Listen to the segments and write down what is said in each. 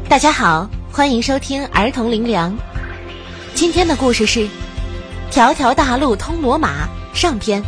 大家好，欢迎收听儿童灵粮。今天的故事是条条大路通罗马上篇。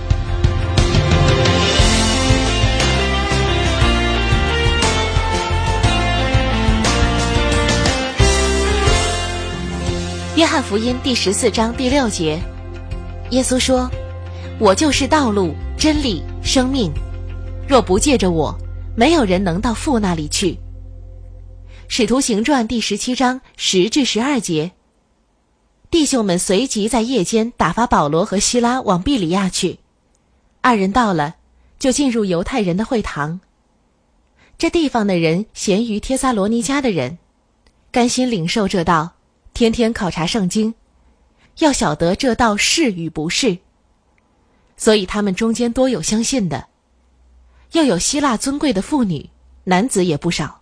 约翰福音第14章第6节，耶稣说：我就是道路、真理、生命，若不借着我，没有人能到父那里去。使徒行传第17章10至12节，弟兄们随即在夜间打发保罗和希拉往庇里亚去。二人到了，就进入犹太人的会堂。这地方的人咸于帖撒罗尼迦的人，甘心领受这道，天天考察圣经，要晓得这道是与不是。所以他们中间多有相信的，又有希腊尊贵的妇女，男子也不少。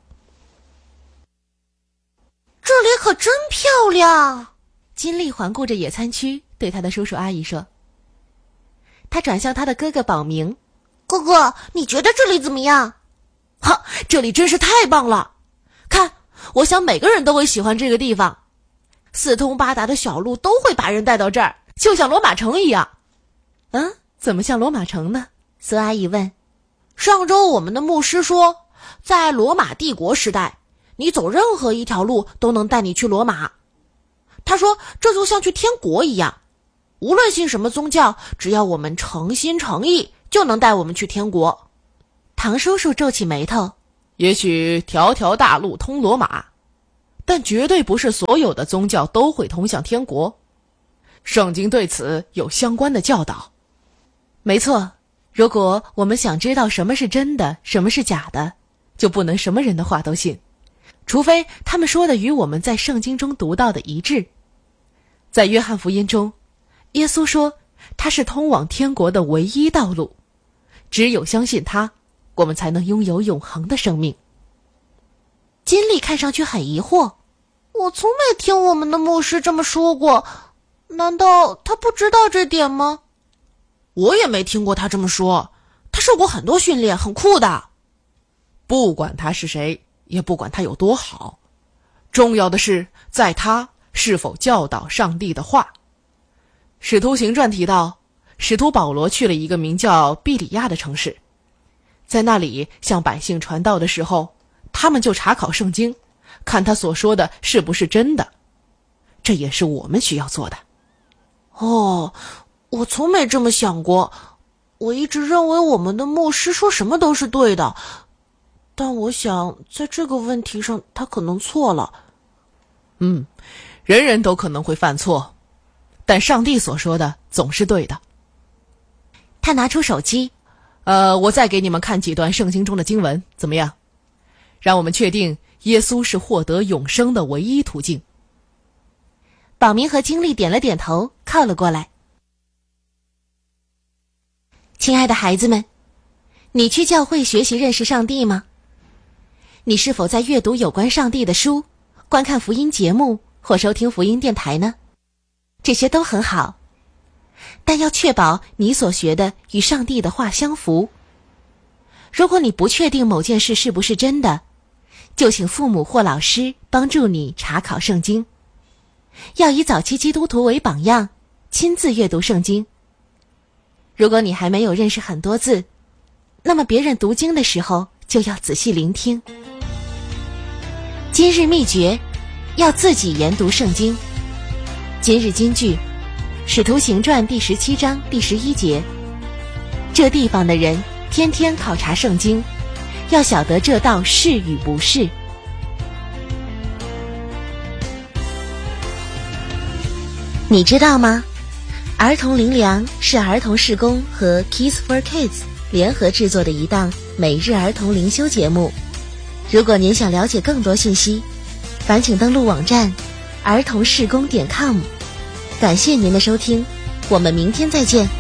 这里可真漂亮！ 金丽环顾着野餐区，对他的叔叔阿姨说。他转向他的哥哥宝明： 哥哥，你觉得这里怎么样？ 哈，这里真是太棒了！看，我想每个人都会喜欢这个地方。四通八达的小路都会把人带到这儿，就像罗马城一样。 怎么像罗马城呢？苏阿姨问。 上周我们的牧师说，在罗马帝国时代，你走任何一条路都能带你去罗马。他说这就像去天国一样，无论信什么宗教，只要我们诚心诚意，就能带我们去天国。 唐叔叔皱起眉头。 也许条条大路通罗马，但绝对不是所有的宗教都会通向天国。圣经对此有相关的教导。 没错，如果我们想知道什么是真的，什么是假的，就不能什么人的话都信，除非他们说的与我们在圣经中读到的一致。在约翰福音中，耶稣说他是通往天国的唯一道路，只有相信他，我们才能拥有永恒的生命。金丽看上去很疑惑。 我从没听我们的牧师这么说过，难道他不知道这点吗？ 我也没听过他这么说，他受过很多训练，很酷的。 不管他是谁，也不管他有多好，重要的是在他是否教导上帝的话。使徒行传提到，使徒保罗去了一个名叫庇里亚的城市，在那里向百姓传道的时候，他们就查考圣经，看他所说的是不是真的。这也是我们需要做的。 我从没这么想过，我一直认为我们的牧师说什么都是对的，但我想在这个问题上他可能错了。 人人都可能会犯错，但上帝所说的总是对的。 他拿出手机， 我再给你们看几段圣经中的经文，怎么样？让我们确定耶稣是获得永生的唯一途径。 宝明和金丽点了点头，靠了过来。亲爱的孩子们，你去教会学习认识上帝吗？你是否在阅读有关上帝的书，观看福音节目或收听福音电台呢？这些都很好，但要确保你所学的与上帝的话相符。如果你不确定某件事是不是真的，就请父母或老师帮助你查考圣经。要以早期基督徒为榜样，亲自阅读圣经。如果你还没有认识很多字，那么别人读经的时候就要仔细聆听。今日秘诀，要自己研读圣经。今日金句，使徒行传第17章第11节，这地方的人天天考察圣经，要晓得这道是与不是。你知道吗？儿童灵粮是儿童事工和 Kids for Kids 联合制作的一档每日儿童灵修节目。如果您想了解更多信息，烦请登录网站儿童事工.com。感谢您的收听，我们明天再见。